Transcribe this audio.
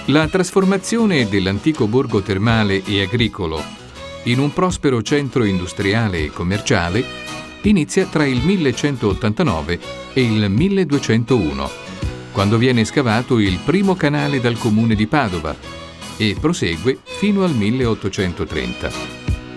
La trasformazione dell'antico borgo termale e agricolo in un prospero centro industriale e commerciale inizia tra il 1189 e il 1201, quando viene scavato il primo canale dal comune di Padova, e prosegue fino al 1830.